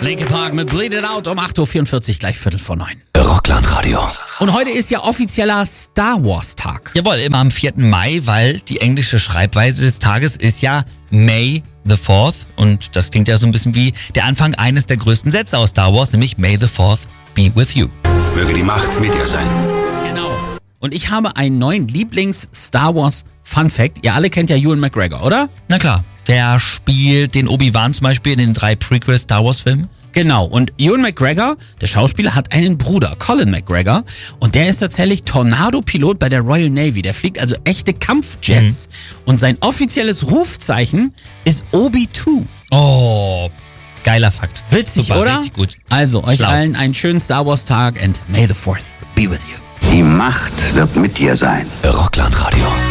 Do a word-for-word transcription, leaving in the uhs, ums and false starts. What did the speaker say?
Linkin Park mit Bleed It Out um acht Uhr vierundvierzig, gleich Viertel vor neun. Rockland-Radio. Und heute ist ja offizieller Star Wars Tag. Jawohl, immer am vierten Mai, weil die englische Schreibweise des Tages ist ja May the fourth. Und das klingt ja so ein bisschen wie der Anfang eines der größten Sätze aus Star Wars, nämlich May the fourth be with you. Möge die Macht mit dir sein. Genau. Und ich habe einen neuen Lieblings-Star Wars Fun Fact. Ihr alle kennt ja Ewan McGregor, oder? Na klar, der spielt den Obi-Wan zum Beispiel in den drei Prequel-Star Wars-Filmen. Genau, und Ewan McGregor, der Schauspieler, hat einen Bruder, Colin McGregor, und der ist tatsächlich Tornado-Pilot bei der Royal Navy. Der fliegt also echte Kampfjets. Mhm. Und sein offizielles Rufzeichen ist Obi zwei. Oh, geiler Fakt. Witzig, Super, oder? richtig gut. Also, euch Schlau. allen einen schönen Star Wars Tag and May the fourth be with you. Die Macht wird mit dir sein. Rockland-Radio.